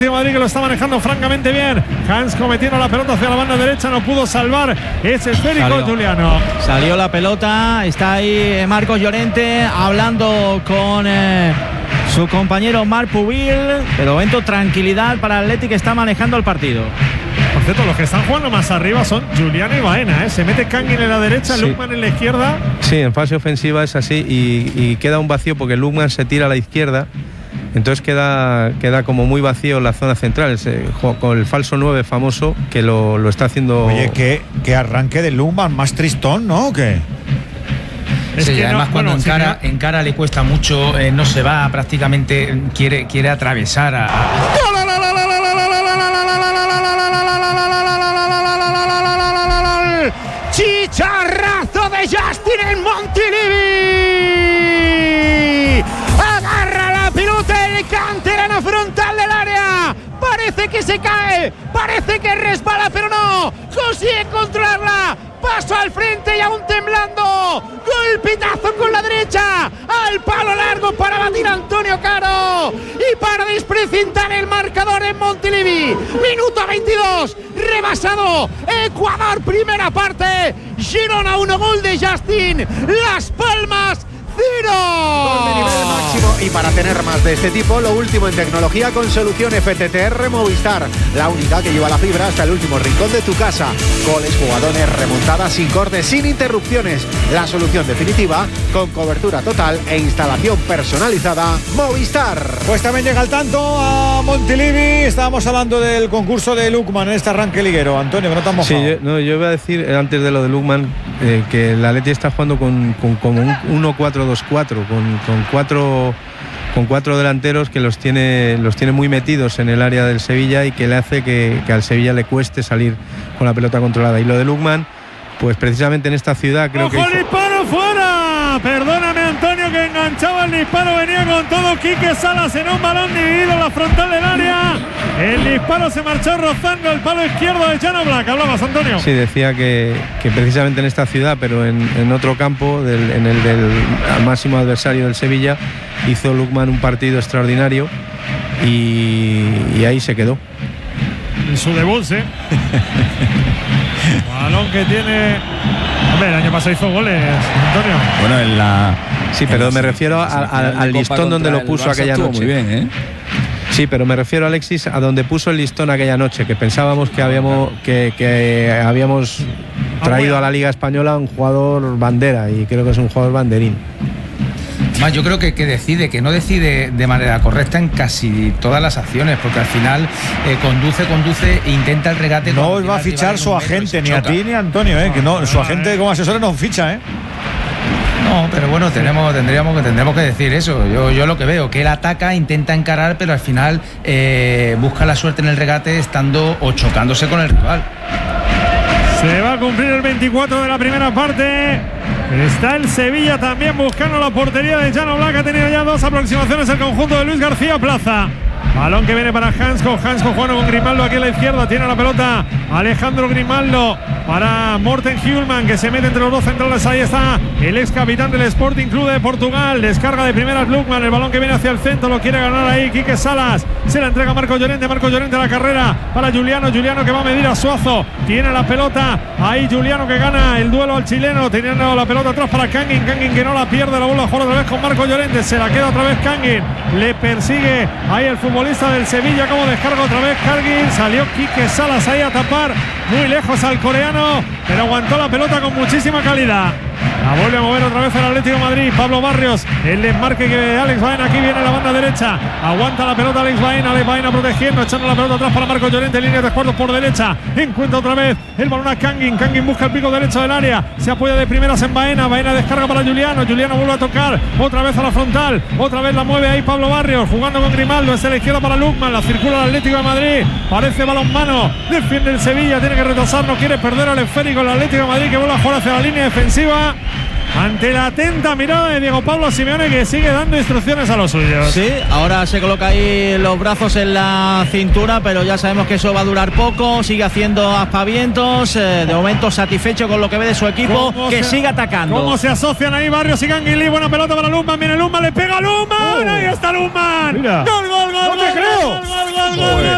Madrid, que lo está manejando francamente bien. Hans cometiendo la pelota hacia la banda derecha, no pudo salvar ese esférico. Juliano. Salió la pelota, está ahí Marcos Llorente hablando con su compañero Marc Pubil. De momento, tranquilidad para el Atleti, que está manejando el partido. Por cierto, los que están jugando más arriba son Juliano y Baena, Se mete Kangin en la derecha, sí. Lukman en la izquierda. Sí, en fase ofensiva es así y queda un vacío porque Lukman se tira a la izquierda. Entonces queda como muy vacío la zona central, con el falso 9 famoso que lo está haciendo. Oye, que arranque de Lukman más tristón, ¿no? ¿O qué? Sí, y además cuando encara le cuesta mucho, no se va prácticamente, quiere atravesar a... ¡Chicharrazo de Justin en Montilivi! ¡Agarra la pelota el canterano frontal del área! Parece que se cae, parece que resbala, pero no, consigue controlarla. Paso al frente y aún temblando. Golpetazo con la derecha al palo largo para batir a Antonio Caro y para desprecintar el marcador en Montilivi. Minuto 22, rebasado. Ecuador, primera parte. Girona 1, gol de Justin. Las Palmas 0. Gol de nivel máximo. Y para tener más de este tipo, lo último en tecnología con solución FTTR Movistar, la única que lleva la fibra hasta el último rincón de tu casa. Goles, jugadores, remontadas sin cortes, sin interrupciones. La solución definitiva con cobertura total e instalación personalizada Movistar. Pues también llega el tanto a Montilivi. Estábamos hablando del concurso de Lukman en este arranque liguero. Antonio, que no te has mojado. Sí, yo iba a decir antes de lo de Lukman que el Atleti está jugando con un 1-4-2-4, con cuatro delanteros que los tiene muy metidos en el área del Sevilla y que le hace que al Sevilla le cueste salir con la pelota controlada. Y lo de Lukman, pues precisamente en esta ciudad creo que... ¡Ojo, el disparo fuera! Perdóname, Antonio, que enganchaba el disparo, venía con todo Quique Salas en un balón dividido en la frontal del área. El disparo se marchó rozando el palo izquierdo de Jan Oblak. ¿Hablabas, Antonio? Sí, decía que precisamente en esta ciudad, pero en otro campo, en el del máximo adversario del Sevilla, hizo Lukman un partido extraordinario y ahí se quedó. En su debut, ¿sí? Balón que tiene... Hombre, el año pasado hizo goles, Antonio. Bueno, sí, pero me refiero al listón donde lo puso aquella noche. Muy bien, ¿eh? Sí, pero me refiero, Alexis, a donde puso el listón aquella noche, que pensábamos que habíamos traído a la Liga Española un jugador bandera, y creo que es un jugador banderín. Más, yo creo que no decide de manera correcta en casi todas las acciones, porque al final conduce e intenta el regate. No os va a fichar su agente, ni a ti ni a Antonio, que no, su agente como asesor no ficha, No, pero bueno, tendremos que decir eso. Yo lo que veo, que él ataca, intenta encarar, pero al final busca la suerte en el regate estando o chocándose con el rival. Se va a cumplir el 24 de la primera parte. Está el Sevilla también buscando la portería de Jan Oblak. Ha tenido ya 2 aproximaciones el conjunto de Luis García Plaza. Balón que viene para Hansko jugando con Grimaldo aquí a la izquierda. Tiene la pelota Alejandro Grimaldo para Morten Hjulman, que se mete entre los dos centrales. Ahí está el ex capitán del Sporting Club de Portugal. Descarga de primeras Lukman. El balón que viene hacia el centro lo quiere ganar ahí Quique Salas. Se la entrega Marcos Llorente. Marcos Llorente a la carrera para Juliano. Juliano que va a medir a Suazo. Tiene la pelota. Ahí Juliano que gana el duelo al chileno. Teniendo la pelota atrás para Kangin. Kangin que no la pierde. La vuelve a jugar otra vez con Marcos Llorente. Se la queda otra vez Kangin. Le persigue ahí el futbolista del Sevilla. Como descarga otra vez Kangin. Salió Quique Salas ahí a tapar. Muy lejos al coreano, pero aguantó la pelota con muchísima calidad. La vuelve a mover otra vez el Atlético de Madrid. Pablo Barrios, el desmarque que Alex Baena, aquí viene la banda derecha. Aguanta la pelota Alex Baena protegiendo, echando la pelota atrás para Marcos Llorente, en línea de 3/4 por derecha. Encuentra otra vez el balón a Kangin. Kangin busca el pico derecho del área. Se apoya de primeras en Baena. Baena descarga para Juliano. Juliano vuelve a tocar otra vez a la frontal. Otra vez la mueve ahí Pablo Barrios, jugando con Grimaldo. Es a la izquierda para Lukman. La circula el Atlético de Madrid. Parece balón mano. Defiende el Sevilla. Tiene que retrasar. No quiere perder al esférico el Atlético de Madrid, que vuelve a jugar hacia la línea defensiva. Ante la atenta mirada de Diego Pablo Simeone, que sigue dando instrucciones a los suyos. Sí, ahora se coloca ahí los brazos en la cintura, pero ya sabemos que eso va a durar poco. Sigue haciendo aspavientos, de momento satisfecho con lo que ve de su equipo, que sigue atacando. ¿Cómo se asocian ahí Barrios y Canguilí? Buena pelota para Lukman, viene Lukman, le pega a Lukman. Ahí está Lukman. Mira. Gol, gol, gol. No te creo. Gol.